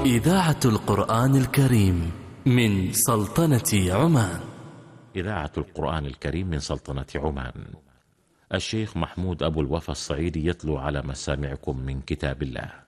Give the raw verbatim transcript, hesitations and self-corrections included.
إذاعة القرآن الكريم من سلطنة عمان. إذاعة القرآن الكريم من سلطنة عمان. الشيخ محمود أبو الوفا الصعيدي يتلو على مسامعكم من كتاب الله.